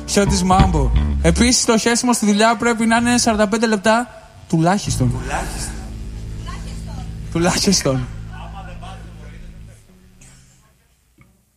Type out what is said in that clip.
Σιώτης Μάμπο. Επίσης το χέσιμο στη δουλειά πρέπει να είναι 45 λεπτά τουλάχιστον. Τουλάχιστον.